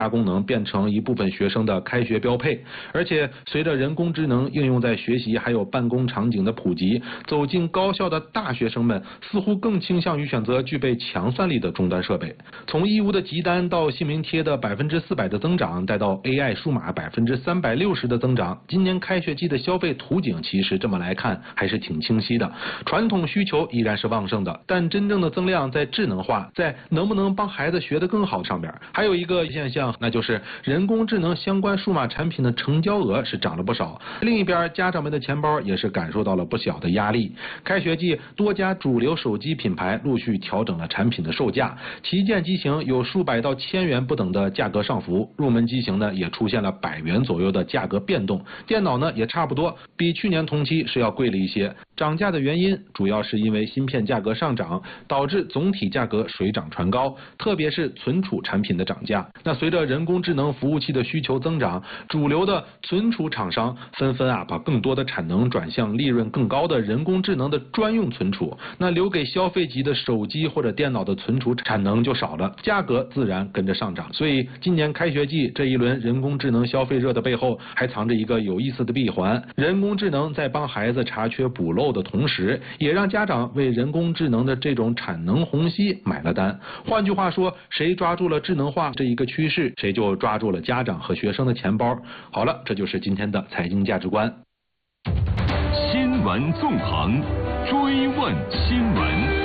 功能变成一部分学生的开学标配。而且随着人工智能应用在学习还有办公场景的普及，走进高校的大学生们似乎更倾向于选择具备强算力的终端设备。从义乌的集单到姓名贴的400%的增长，再到 AI 数码360%的增长，今年开学季的消费图景其实这么来看还是挺清晰的。传统需求依然是旺盛的，但真正的增量在智能化，在能不能帮孩子学得更好上边。还有一个现象，那就是人工智能相关数码产品的成交额是涨了不少。另一边，家长们的钱包也是感受到了不小的压力。开学季，多家主流手机品牌陆续调整了产品的售价，旗舰机型有数百到1000元不等的价格上浮，入门机型呢也出现了100元左右的价格变动。电脑呢也差不多，比去年同期是要贵了一些。涨价的原因主要是因为芯片价格上涨，导致总体价格水涨船高，特别是存储产品的涨价。那随着人工智能服务器的需求增长，主流的存储厂商纷纷把更多的产能转向利润更高的人工智能的专用存储，那留给消费级的手机或者电脑的存储产能就少了，价格自然跟着上涨。所以今年开学季这一轮人工智能消费热的背后还藏着一个有意思的闭环，人工智能在帮孩子查缺补漏的同时，也让家长为人工智能的这种产能虹吸买了单。换句话说，谁抓住了智能化这一个趋势，谁就抓住了家长和学生的钱包。好了，这就是今天的财经价值观。 新闻纵横，追问新闻。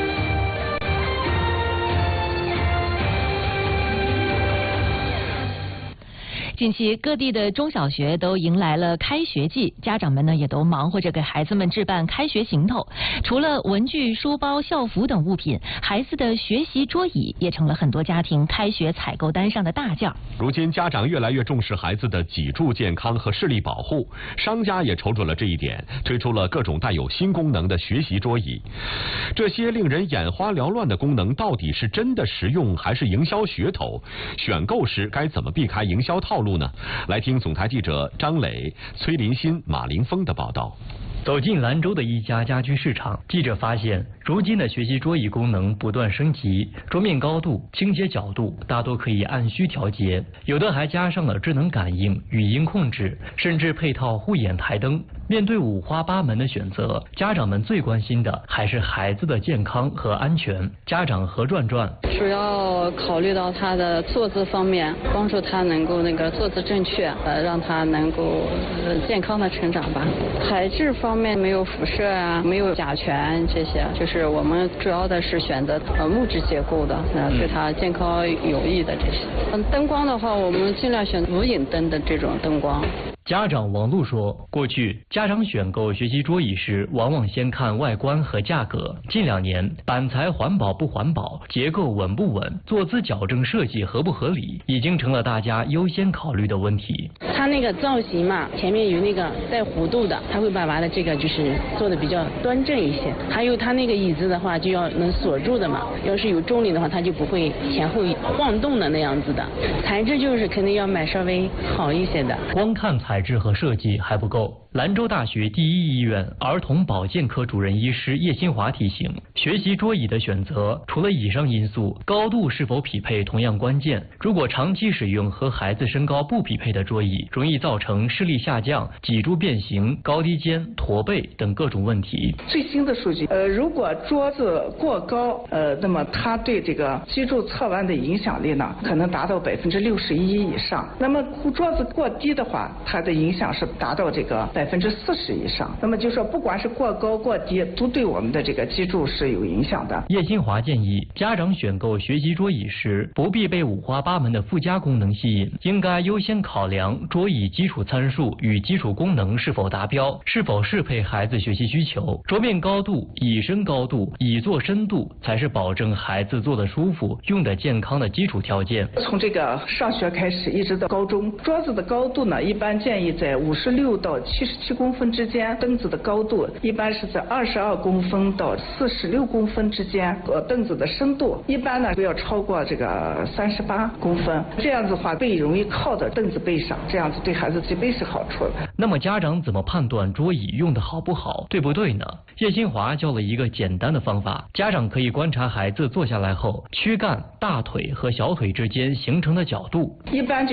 近期各地的中小学都迎来了开学季，家长们呢也都忙活着给孩子们置办开学行头。除了文具、书包、校服等物品，孩子的学习桌椅也成了很多家庭开学采购单上的大件。 如今家长越来越重视孩子的脊柱健康和视力保护，商家也瞅准了这一点，推出了各种带有新功能的学习桌椅。这些令人眼花缭乱的功能到底是真的实用还是营销噱头？选购时该怎么避开营销套路呢？来听总台记者张磊、崔林新、马凌峰的报道。 走进兰州的一家家居市场，记者发现，如今的学习桌椅功能不断升级，桌面高度、倾斜角度大多可以按需调节，有的还加上了智能感应、语音控制，甚至配套护眼台灯。面对五花八门的选择，家长们最关心的还是孩子的健康和安全。家长何转转主要考虑到他的坐姿方面，帮助他能够坐姿正确，让他能够健康的成长吧。材质方面没有辐射啊，没有甲醛这些，就是我们主要的是选择木质结构的，对他健康有益的这些。灯光的话，我们尽量选无影灯的这种灯光。 家长王璐说，过去家长选购学习桌椅时，往往先看外观和价格。近2年，板材环保不环保，结构稳不稳，坐姿矫正设计合不合理，已经成了大家优先考虑的问题。 它那个造型嘛，前面有那个带弧度的，它会把的这个就是做的比较端正一些。还有它那个椅子的话，就要能锁住的嘛，要是有重力的话，它就不会前后晃动的那样子的。材质就是肯定要买稍微好一些的。 光看材质和设计还不够。兰州大学第一医院儿童保健科主任医师叶新华提醒，学习桌椅的选择，除了以上因素，高度是否匹配同样关键。如果长期使用和孩子身高不匹配的桌椅，容易造成视力下降、脊柱变形、高低肩、驼背等各种问题。 最新的数据，如果桌子过高，那么它对这个脊柱侧弯的影响力呢，可能达到61%以上。那么桌子过低的话，它的影响是达到这个40%以上。那么就说不管是过高过低，都对我们的这个脊柱是有影响的。 叶新华建议，家长选购学习桌椅时，不必被五花八门的附加功能吸引，应该优先考量桌椅基础参数与基础功能是否达标，是否适配孩子学习需求。桌面高度、椅身高度、椅座深度才是保证孩子坐得舒服、用得健康的基础条件。 从这个上学开始一直到高中，桌子的高度呢，一般建议在56到77公分之间，凳子的高度一般是在22公分到46公分之间，凳子的深度一般呢不要超过这个38公分，这样子的话背容易靠在凳子背上，这样子对孩子脊背是好处的。 那么家长怎么判断桌椅用的好不好、对不对呢？叶新华教了一个简单的方法，家长可以观察孩子坐下来后躯干、大腿和小腿之间形成的角度， 一般就